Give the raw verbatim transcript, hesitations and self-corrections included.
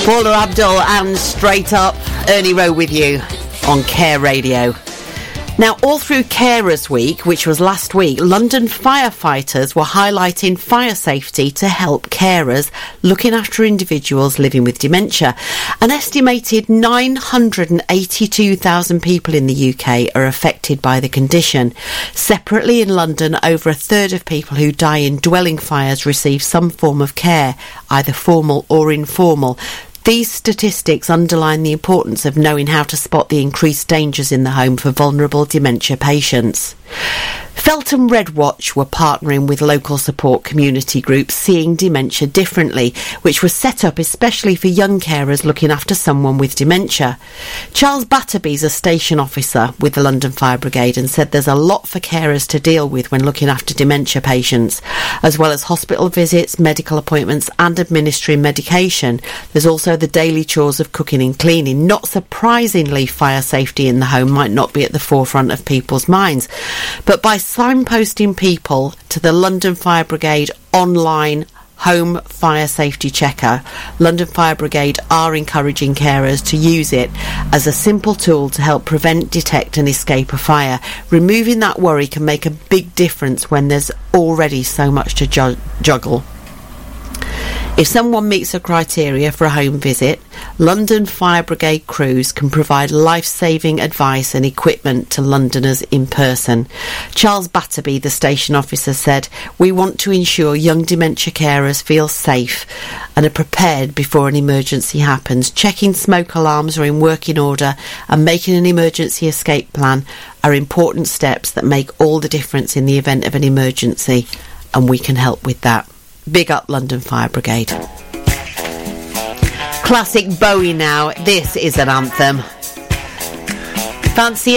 Paula Abdul and Straight Up, Ernie Rowe with you on Care Radio. Now, all through Carers Week, which was last week, London firefighters were highlighting fire safety to help carers looking after individuals living with dementia. An estimated nine hundred eighty-two thousand people in the U K are affected by the condition. Separately in London, over a third of people who die in dwelling fires receive some form of care, either formal or informal. These statistics underline the importance of knowing how to spot the increased dangers in the home for vulnerable dementia patients. Feltham Red Watch were partnering with local support community groups Seeing Dementia Differently, which was set up especially for young carers looking after someone with dementia. Charles Batterby's a station officer with the London Fire Brigade and said there's a lot for carers to deal with when looking after dementia patients. As well as hospital visits, medical appointments and administering medication, there's also the daily chores of cooking and cleaning. Not surprisingly, fire safety in the home might not be at the forefront of people's minds. But by signposting people to the London Fire Brigade online home fire safety checker, London Fire Brigade are encouraging carers to use it as a simple tool to help prevent, detect and escape a fire. Removing that worry can make a big difference when there's already so much to ju- juggle. If someone meets the criteria for a home visit, London Fire Brigade crews can provide life-saving advice and equipment to Londoners in person. Charles Batterby, the station officer, said, "We want to ensure young dementia carers feel safe and are prepared before an emergency happens. Checking smoke alarms are in working order and making an emergency escape plan are important steps that make all the difference in the event of an emergency, and we can help with that." Big up London Fire Brigade. Classic Bowie now. This is an anthem. Fancy